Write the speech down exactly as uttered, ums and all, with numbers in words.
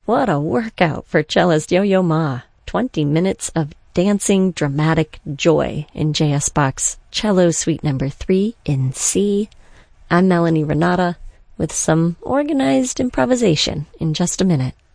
What a workout for cellist Yo-Yo Ma. twenty minutes of dancing, dramatic joy in J S. Bach's Cello Suite Number three in C. I'm Melanie Renata with some organized improvisation in just a minute.